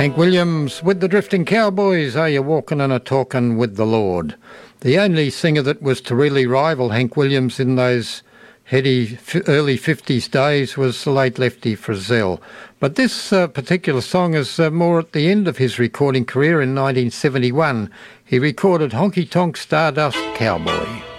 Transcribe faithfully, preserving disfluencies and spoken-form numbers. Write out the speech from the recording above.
Hank Williams with the Drifting Cowboys, Are You Walking and a Talking with the Lord? The only singer that was to really rival Hank Williams in those heady early fifties days was the late Lefty Frizzell. But this uh, particular song is uh, more at the end of his recording career in nineteen seventy-one. He recorded Honky Tonk Stardust Cowboy.